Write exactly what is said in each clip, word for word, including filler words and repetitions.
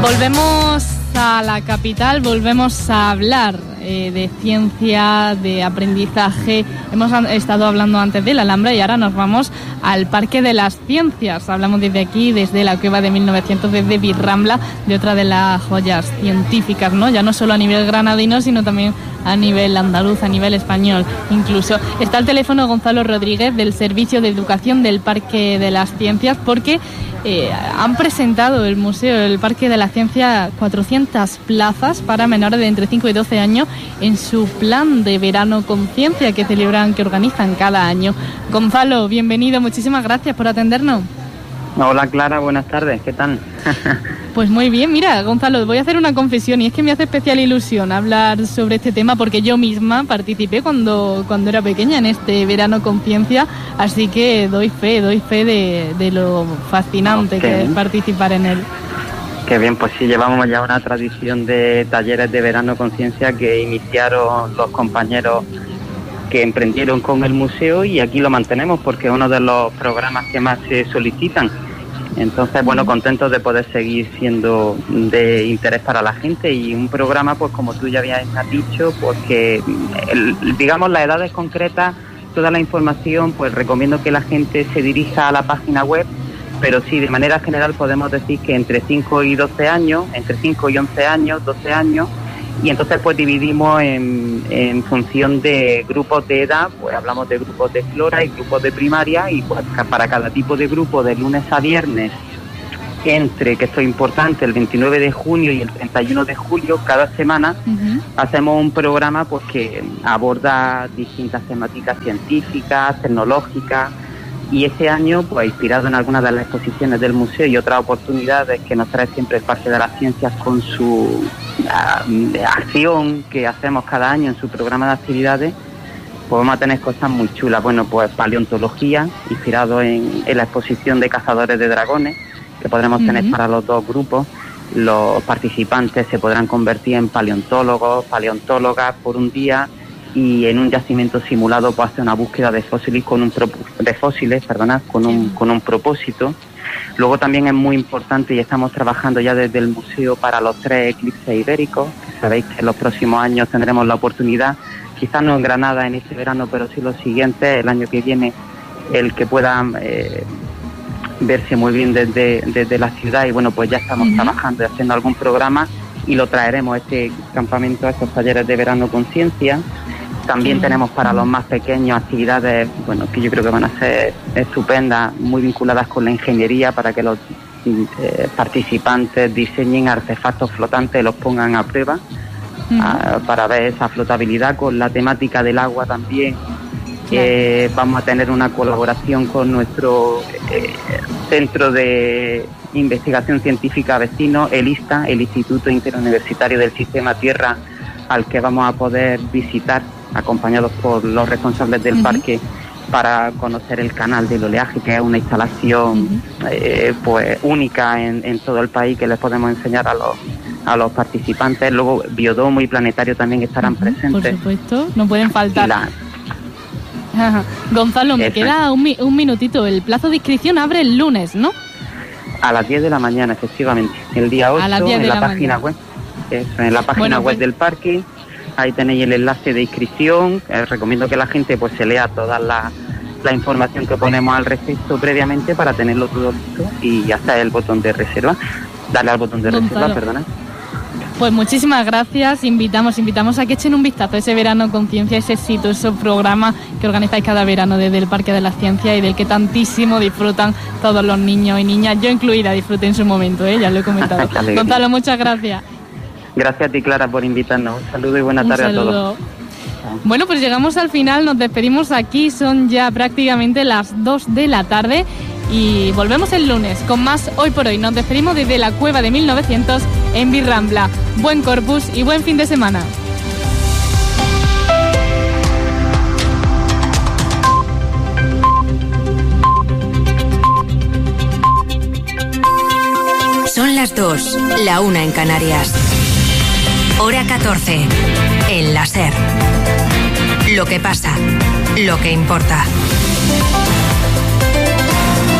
Volvemos a la capital, volvemos a hablar eh, de ciencia, de aprendizaje. Hemos estado hablando antes de la Alhambra y ahora nos vamos al Parque de las Ciencias. Hablamos desde aquí, desde la Cueva de mil novecientos, desde Virrambla, de otra de las joyas científicas, ¿no? Ya no solo a nivel granadino, sino también a nivel andaluz, a nivel español incluso. Está al teléfono Gonzalo Rodríguez del Servicio de Educación del Parque de las Ciencias, porque eh, han presentado el Museo del Parque de la Ciencia cuatrocientas plazas para menores de entre cinco y doce años en su plan de verano con ciencia que celebran, que organizan cada año. Gonzalo, bienvenido, muchísimas gracias por atendernos. Hola Clara, buenas tardes, ¿qué tal? Pues muy bien, mira Gonzalo, voy a hacer una confesión y es que me hace especial ilusión hablar sobre este tema porque yo misma participé cuando, cuando era pequeña en este verano con ciencia, así que doy fe, doy fe de, de lo fascinante okay. que es participar en él. Qué bien, pues sí, llevamos ya una tradición de talleres de verano con ciencia que iniciaron los compañeros que emprendieron con el museo y aquí lo mantenemos porque es uno de los programas que más se solicitan. Entonces, bueno, contentos de poder seguir siendo de interés para la gente y un programa, pues como tú ya habías dicho, pues que, el, digamos, las edades concretas, toda la información, pues recomiendo que la gente se dirija a la página web, pero sí, de manera general podemos decir que entre cinco y doce años, entre cinco y once años, doce años, y entonces pues dividimos en, en función de grupos de edad, pues hablamos de grupos de flora y grupos de primaria, y pues para cada tipo de grupo de lunes a viernes, entre, que esto es importante, el veintinueve de junio y el treinta y uno de julio, cada semana, uh-huh. hacemos un programa pues que aborda distintas temáticas científicas, tecnológicas, y este año, pues inspirado en algunas de las exposiciones del museo y otras oportunidades que nos trae siempre el Parque de las Ciencias con su uh, acción que hacemos cada año en su programa de actividades, pues vamos a tener cosas muy chulas. Bueno, pues paleontología, inspirado en, en la exposición de cazadores de dragones, que podremos uh-huh. tener para los dos grupos. Los participantes se podrán convertir en paleontólogos, paleontólogas por un día, y en un yacimiento simulado pues hace una búsqueda de fósiles con un pro, de fósiles, perdona, con un con un propósito. Luego también es muy importante y estamos trabajando ya desde el museo para los tres eclipses ibéricos, que sabéis que en los próximos años tendremos la oportunidad, quizás no en Granada en este verano, pero sí los siguientes, el año que viene, el que pueda eh, verse muy bien desde, desde la ciudad, y bueno, pues ya estamos uh-huh. trabajando y haciendo algún programa y lo traeremos a este campamento, a estos talleres de verano con ciencia. También tenemos para los más pequeños actividades, bueno, que yo creo que van a ser estupendas, muy vinculadas con la ingeniería, para que los eh, participantes diseñen artefactos flotantes y los pongan a prueba, uh-huh. a, para ver esa flotabilidad. Con la temática del agua también eh, vamos a tener una colaboración con nuestro eh, centro de investigación científica vecino, el ISTA, el Instituto Interuniversitario del Sistema Tierra, al que vamos a poder visitar acompañados por los responsables del uh-huh. parque, para conocer el canal del oleaje, que es una instalación uh-huh. eh, pues única en, en todo el país, que les podemos enseñar a los a los participantes. Luego biodomo y planetario también estarán uh-huh. presentes. Por supuesto, no pueden faltar. La... Gonzalo, me Eso. queda un, mi- un minutito. El plazo de inscripción abre el lunes, ¿no? A las diez de la mañana, efectivamente. El día ocho, en la, la página web. Eso, en la página bueno, web pues... del parque. Ahí tenéis el enlace de inscripción. Eh, recomiendo que la gente pues se lea toda la, la información que ponemos al respecto previamente para tenerlo todo listo y hacer el botón de reserva. Darle al botón de Gonzalo. reserva, perdona. Pues muchísimas gracias. Invitamos, invitamos a que echen un vistazo a ese verano con ciencia, ese exitoso programa que organizáis cada verano desde el Parque de la Ciencia y del que tantísimo disfrutan todos los niños y niñas. Yo incluida disfruté en su momento, ¿eh? Ya lo he comentado. Gonzalo, muchas gracias. Gracias a ti, Clara, por invitarnos. Un saludo y buena Un tarde saludo. a todos. Bueno, pues llegamos al final, nos despedimos aquí, son ya prácticamente las dos de la tarde y volvemos el lunes con más Hoy por Hoy. Nos despedimos desde la Cueva de mil novecientos en Virrambla. Buen Corpus y buen fin de semana. Son las dos, la una en Canarias. Hora catorce, en la SER. Lo que pasa, lo que importa.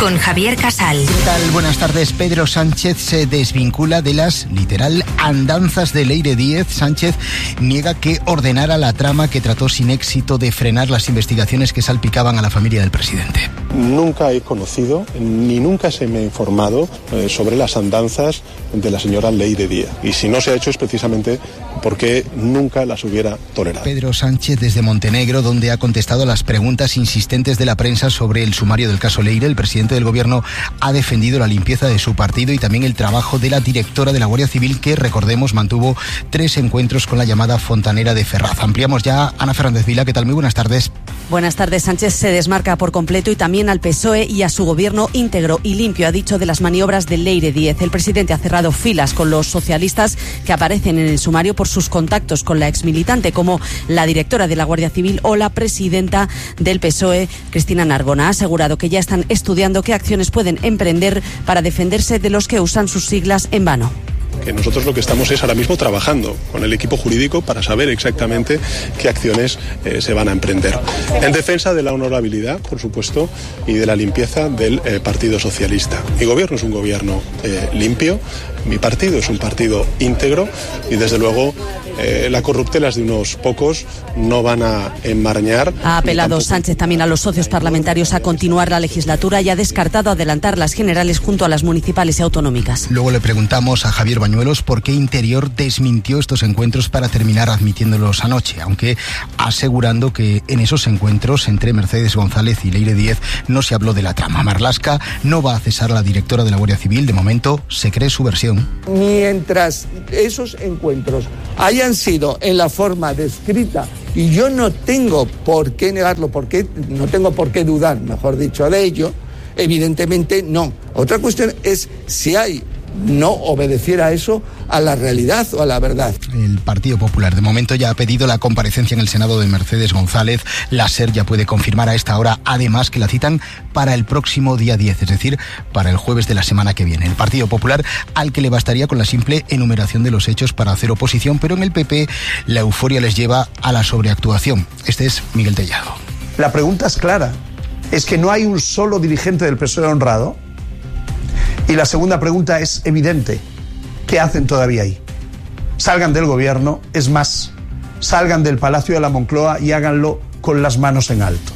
con Javier Casal. ¿Qué tal? Buenas tardes. Pedro Sánchez se desvincula de las, literal, andanzas de Leire Díez. Sánchez niega que ordenara la trama que trató sin éxito de frenar las investigaciones que salpicaban a la familia del presidente. Nunca he conocido, ni nunca se me ha informado eh, sobre las andanzas de la señora Leire Díez. Y si no se ha hecho es precisamente porque nunca las hubiera tolerado. Pedro Sánchez desde Montenegro, donde ha contestado a las preguntas insistentes de la prensa sobre el sumario del caso Leire. El presidente del gobierno ha defendido la limpieza de su partido y también el trabajo de la directora de la Guardia Civil, que, recordemos, mantuvo tres encuentros con la llamada Fontanera de Ferraz. Ampliamos ya. Ana Fernández Vila, ¿qué tal? Muy buenas tardes. Buenas tardes. Sánchez se desmarca por completo y también al P S O E y a su gobierno íntegro y limpio, ha dicho de las maniobras de Leire Díez. El presidente ha cerrado filas con los socialistas que aparecen en el sumario por sus contactos con la exmilitante, como la directora de la Guardia Civil o la presidenta del P S O E, Cristina Narbona. Ha asegurado que ya están estudiando qué acciones pueden emprender para defenderse de los que usan sus siglas en vano. Que nosotros lo que estamos es ahora mismo trabajando con el equipo jurídico para saber exactamente qué acciones eh, se van a emprender. En defensa de la honorabilidad, por supuesto, y de la limpieza del eh, Partido Socialista. Mi gobierno es un gobierno eh, limpio, mi partido es un partido íntegro y desde luego eh, las corruptelas de unos pocos no van a enmarañar. Ha apelado Sánchez también a los socios parlamentarios a continuar la legislatura y ha descartado adelantar las generales junto a las municipales y autonómicas. Luego le preguntamos a Javier Bañuelos por qué Interior desmintió estos encuentros para terminar admitiéndolos anoche, aunque asegurando que en esos encuentros entre Mercedes González y Leire Díez no se habló de la trama. Marlaska no va a cesar a la directora de la Guardia Civil. De momento se cree su versión. Mientras esos encuentros hayan sido en la forma descrita, y yo no tengo por qué negarlo, porque no tengo por qué dudar, mejor dicho, de ello, evidentemente no. Otra cuestión es si hay no obedeciera eso a la realidad o a la verdad. El Partido Popular de momento ya ha pedido la comparecencia en el Senado de Mercedes González. La SER ya puede confirmar a esta hora, además, que la citan para el próximo día diez, es decir, para el jueves de la semana que viene. El Partido Popular, al que le bastaría con la simple enumeración de los hechos para hacer oposición, pero en el P P la euforia les lleva a la sobreactuación. Este es Miguel Tellado. La pregunta es clara. Es que no hay un solo dirigente del P S O E honrado. Y la segunda pregunta es evidente. ¿Qué hacen todavía ahí? Salgan del gobierno, es más, salgan del Palacio de la Moncloa y háganlo con las manos en alto.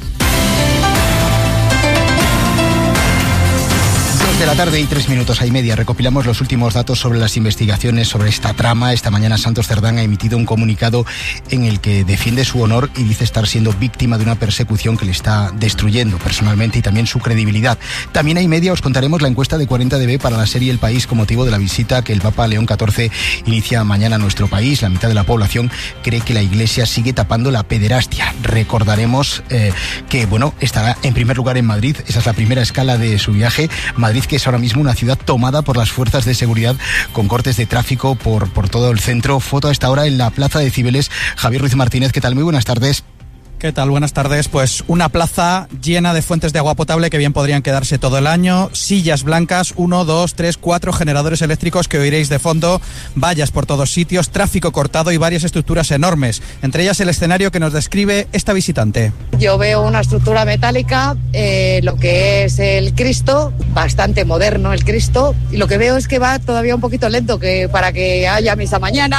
De la tarde y tres minutos a y media recopilamos los últimos datos sobre las investigaciones sobre esta trama. Esta mañana Santos Cerdán ha emitido un comunicado en el que defiende su honor y dice estar siendo víctima de una persecución que le está destruyendo personalmente y también su credibilidad. También a y media os contaremos la encuesta de cuarenta D B para la serie El País con motivo de la visita que el Papa León catorce inicia mañana a nuestro país. La mitad de la población cree que la Iglesia sigue tapando la pederastia. Recordaremos eh, que bueno estará en primer lugar en Madrid. Esa es la primera escala de su viaje. Madrid, que es ahora mismo una ciudad tomada por las fuerzas de seguridad con cortes de tráfico por, por todo el centro. Foto a esta hora en la Plaza de Cibeles. Javier Ruiz Martínez, ¿qué tal? Muy buenas tardes. ¿Qué tal? Buenas tardes. Pues una plaza llena de fuentes de agua potable que bien podrían quedarse todo el año, sillas blancas, uno, dos, tres, cuatro generadores eléctricos que oiréis de fondo, vallas por todos sitios, tráfico cortado y varias estructuras enormes, entre ellas el escenario que nos describe esta visitante. Yo veo una estructura metálica, eh, lo que es el Cristo, bastante moderno el Cristo, y lo que veo es que va todavía un poquito lento que para que haya misa mañana.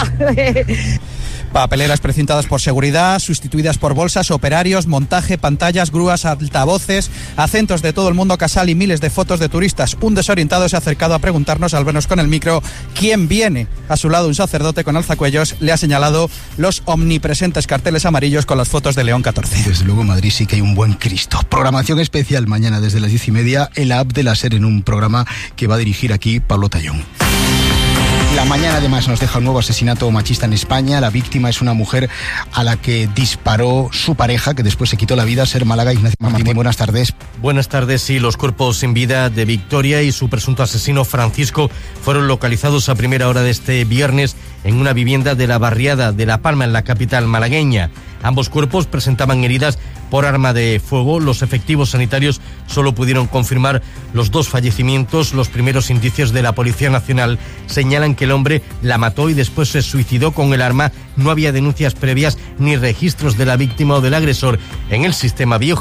Papeleras precintadas por seguridad, sustituidas por bolsas, operarios, montaje, pantallas, grúas, altavoces, acentos de todo el mundo casal y miles de fotos de turistas. Un desorientado se ha acercado a preguntarnos, al vernos con el micro, quién viene. A su lado un sacerdote con alzacuellos le ha señalado los omnipresentes carteles amarillos con las fotos de León catorce. Desde luego en Madrid sí que hay un buen Cristo. Programación especial mañana desde las diez y media en la app de la SER, en un programa que va a dirigir aquí Pablo Tallón. La mañana además nos deja un nuevo asesinato machista en España. La víctima es una mujer a la que disparó su pareja, que después se quitó la vida. Ser Málaga, Ignacio Martín, buenas tardes. Buenas tardes. Sí, los cuerpos sin vida de Victoria y su presunto asesino Francisco fueron localizados a primera hora de este viernes en una vivienda de la barriada de La Palma, en la capital malagueña. Ambos cuerpos presentaban heridas por arma de fuego. Los efectivos sanitarios solo pudieron confirmar los dos fallecimientos. Los primeros indicios de la Policía Nacional señalan que el hombre la mató y después se suicidó con el arma. No había denuncias previas ni registros de la víctima o del agresor en el sistema Biogen.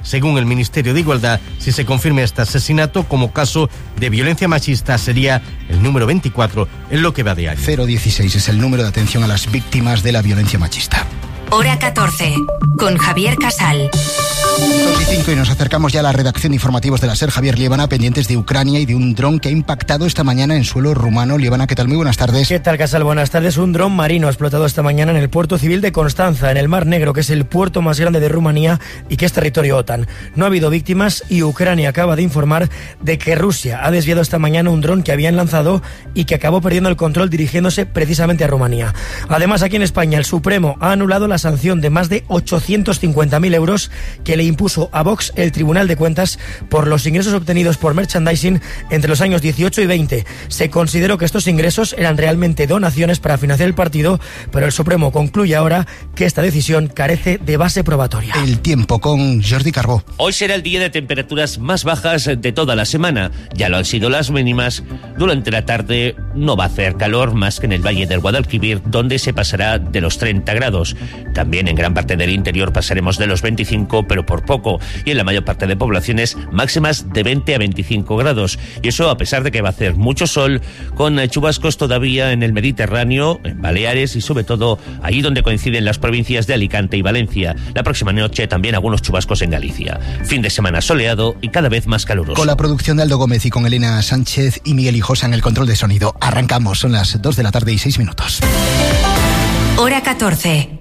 Según el Ministerio de Igualdad, si se confirma este asesinato como caso de violencia machista, sería el número veinticuatro en lo que va de año. cero dieciséis es el número de atención a las víctimas de la violencia machista. Hora catorce, con Javier Casal. dos y cinco y nos acercamos ya a la redacción de informativos de la SER. Javier Liébana, pendientes de Ucrania y de un dron que ha impactado esta mañana en suelo rumano. Liébana, ¿qué tal? Muy buenas tardes. ¿Qué tal, Casal? Buenas tardes. Un dron marino ha explotado esta mañana en el puerto civil de Constanza, en el Mar Negro, que es el puerto más grande de Rumanía y que es territorio OTAN. No ha habido víctimas y Ucrania acaba de informar de que Rusia ha desviado esta mañana un dron que habían lanzado y que acabó perdiendo el control dirigiéndose precisamente a Rumanía. Además, aquí en España, el Supremo ha anulado la sanción de más de ochocientos cincuenta mil euros que le impuso a Vox el Tribunal de Cuentas por los ingresos obtenidos por merchandising entre los años dieciocho y veinte. Se consideró que estos ingresos eran realmente donaciones para financiar el partido, pero el Supremo concluye ahora que esta decisión carece de base probatoria. El tiempo con Jordi Carbó. Hoy será el día de temperaturas más bajas de toda la semana. Ya lo han sido las mínimas. Durante la tarde no va a hacer calor más que en el Valle del Guadalquivir, donde se pasará de los treinta grados. También en gran parte del interior pasaremos de los veinticinco, pero por poco. Y en la mayor parte de poblaciones máximas de veinte a veinticinco grados. Y eso a pesar de que va a hacer mucho sol, con chubascos todavía en el Mediterráneo, en Baleares y sobre todo allí donde coinciden las provincias de Alicante y Valencia. La próxima noche también algunos chubascos en Galicia. Fin de semana soleado y cada vez más caluroso. Con la producción de Aldo Gómez y con Elena Sánchez y Miguel Hijosa en el control de sonido. Arrancamos, son las dos de la tarde y seis minutos. Hora catorce.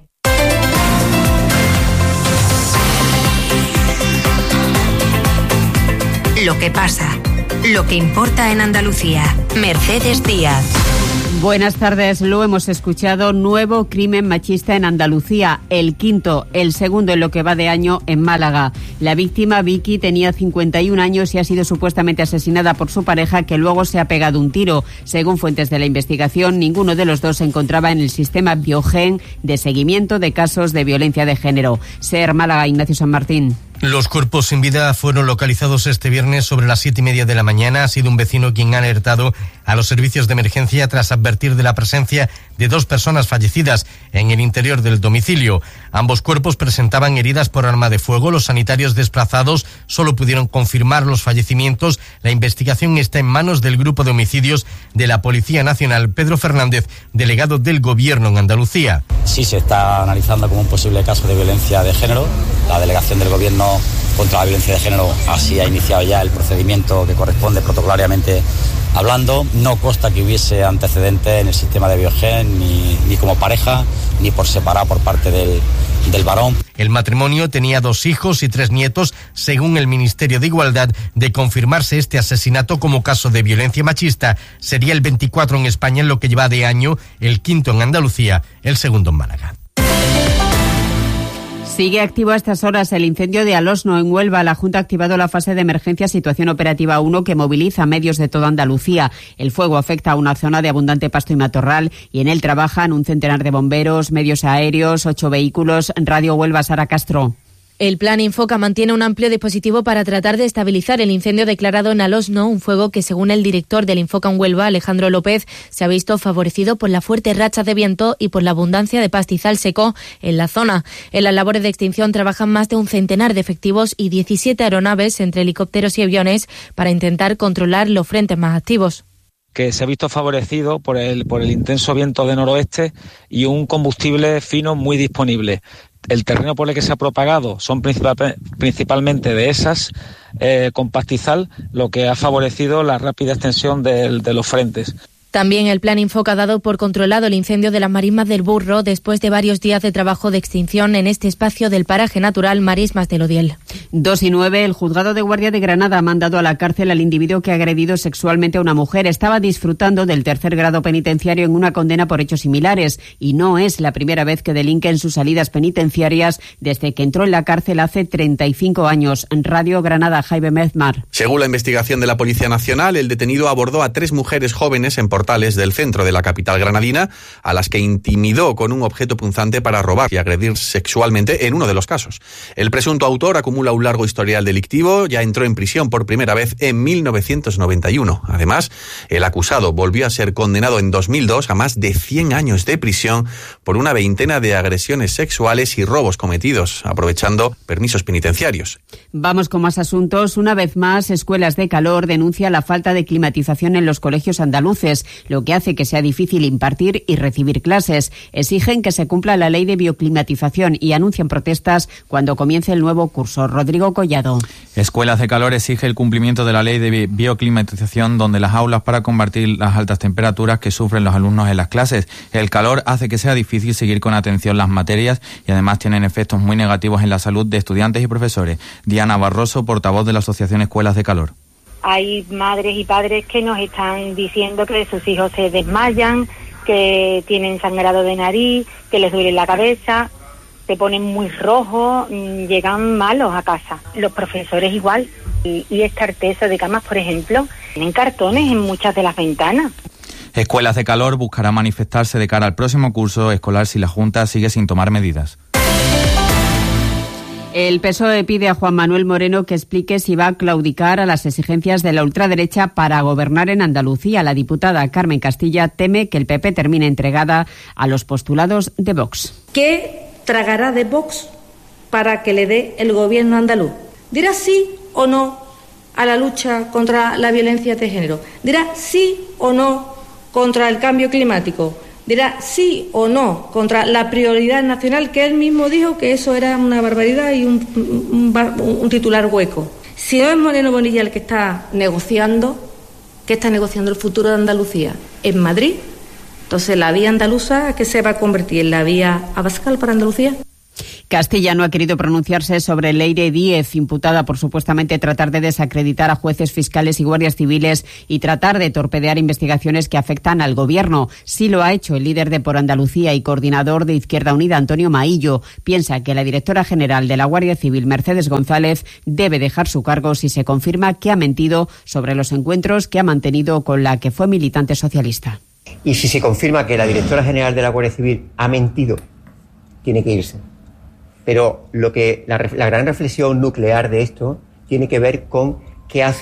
Lo que pasa, lo que importa en Andalucía. Mercedes Díaz. Buenas tardes, lo hemos escuchado. Nuevo crimen machista en Andalucía, el quinto, el segundo en lo que va de año en Málaga. La víctima, Vicky, tenía cincuenta y un años y ha sido supuestamente asesinada por su pareja, que luego se ha pegado un tiro. Según fuentes de la investigación, ninguno de los dos se encontraba en el sistema Biogen de seguimiento de casos de violencia de género. SER Málaga, Ignacio San Martín. Los cuerpos sin vida fueron localizados este viernes sobre las siete y media de la mañana. Ha sido un vecino quien ha alertado a los servicios de emergencia tras advertir de la presencia de dos personas fallecidas en el interior del domicilio. Ambos cuerpos presentaban heridas por arma de fuego. Los sanitarios desplazados solo pudieron confirmar los fallecimientos. La investigación está en manos del Grupo de Homicidios de la Policía Nacional. Pedro Fernández, delegado del Gobierno en Andalucía. Sí, se está analizando como un posible caso de violencia de género. La delegación del Gobierno contra la violencia de género así ha iniciado ya el procedimiento que corresponde protocolariamente hablando. No consta que hubiese antecedentes en el sistema de Biogen, ni, ni como pareja, ni por separado por parte del, del varón. El matrimonio tenía dos hijos y tres nietos. Según el Ministerio de Igualdad, de confirmarse este asesinato como caso de violencia machista, sería el veinticuatro en España en lo que lleva de año, el quinto en Andalucía, el segundo en Málaga. Sigue activo a estas horas el incendio de Alosno, en Huelva. La Junta ha activado la fase de emergencia Situación Operativa uno, que moviliza medios de toda Andalucía. El fuego afecta a una zona de abundante pasto y matorral y en él trabajan un centenar de bomberos, medios aéreos, ocho vehículos. Radio Huelva, Sara Castro. El plan Infoca mantiene un amplio dispositivo para tratar de estabilizar el incendio declarado en Alosno, un fuego que, según el director del Infoca en Huelva, Alejandro López, se ha visto favorecido por la fuerte racha de viento y por la abundancia de pastizal seco en la zona. En las labores de extinción trabajan más de un centenar de efectivos y diecisiete aeronaves entre helicópteros y aviones para intentar controlar los frentes más activos. Que se ha visto favorecido por el, por el intenso viento de noroeste y un combustible fino muy disponible. El terreno por el que se ha propagado son principal, principalmente de esas eh, con pastizal, lo que ha favorecido la rápida extensión de, de los frentes. También el plan Infoca ha dado por controlado el incendio de las marismas del Burro después de varios días de trabajo de extinción en este espacio del paraje natural Marismas del Odiel. Dos y nueve, el juzgado de guardia de Granada ha mandado a la cárcel al individuo que ha agredido sexualmente a una mujer. Estaba disfrutando del tercer grado penitenciario en una condena por hechos similares y no es la primera vez que delinque en sus salidas penitenciarias desde que entró en la cárcel hace treinta y cinco años. Radio Granada, Jaime Mezmar. Según la investigación de la Policía Nacional, el detenido abordó a tres mujeres jóvenes en Portugal portales del centro de la capital granadina, a las que intimidó con un objeto punzante para robar y agredir sexualmente en uno de los casos. El presunto autor acumula un largo historial delictivo, ya entró en prisión por primera vez en mil novecientos noventa y uno. Además, el acusado volvió a ser condenado en dos mil dos a más de cien años de prisión por una veintena de agresiones sexuales y robos cometidos, aprovechando permisos penitenciarios. Vamos con más asuntos. Una vez más, Escuelas de Calor denuncia la falta de climatización en los colegios andaluces, lo que hace que sea difícil impartir y recibir clases. Exigen que se cumpla la ley de bioclimatización y anuncian protestas cuando comience el nuevo curso. Rodrigo Collado. Escuelas de Calor exige el cumplimiento de la ley de bioclimatización, donde las aulas para combatir las altas temperaturas que sufren los alumnos en las clases. El calor hace que sea difícil seguir con atención las materias y además tienen efectos muy negativos en la salud de estudiantes y profesores. Diana Barroso, portavoz de la Asociación Escuelas de Calor. Hay madres y padres que nos están diciendo que sus hijos se desmayan, que tienen sangrado de nariz, que les duele la cabeza, se ponen muy rojos, llegan malos a casa. Los profesores igual. Y, y esta artesa de camas, por ejemplo, tienen cartones en muchas de las ventanas. Escuelas de Calor buscará manifestarse de cara al próximo curso escolar si la Junta sigue sin tomar medidas. El P S O E pide a Juan Manuel Moreno que explique si va a claudicar a las exigencias de la ultraderecha para gobernar en Andalucía. La diputada Carmen Castilla teme que el P P termine entregada a los postulados de Vox. ¿Qué tragará de Vox para que le dé el gobierno andaluz? ¿Dirá sí o no a la lucha contra la violencia de género? ¿Dirá sí o no contra el cambio climático? ¿Dirá sí o no contra la prioridad nacional, que él mismo dijo que eso era una barbaridad y un, un, un titular hueco? Si no es Moreno Bonilla el que está negociando, ¿qué está negociando el futuro de Andalucía? ¿En Madrid? Entonces, ¿la vía andaluza qué se va a convertir en la vía Abascal para Andalucía? Castilla no ha querido pronunciarse sobre Leire Díez, imputada por supuestamente tratar de desacreditar a jueces, fiscales y guardias civiles y tratar de torpedear investigaciones que afectan al gobierno. Sí lo ha hecho el líder de Por Andalucía y coordinador de Izquierda Unida, Antonio Maillo. Piensa que la directora general de la Guardia Civil, Mercedes González, debe dejar su cargo si se confirma que ha mentido sobre los encuentros que ha mantenido con la que fue militante socialista. Y si se confirma que la directora general de la Guardia Civil ha mentido, tiene que irse. Pero lo que la, la gran reflexión nuclear de esto tiene que ver con qué hace